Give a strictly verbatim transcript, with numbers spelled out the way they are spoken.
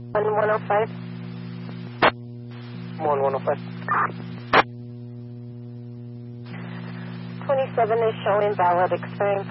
one one oh five. one one oh five. twenty-seven is showing valid, expiring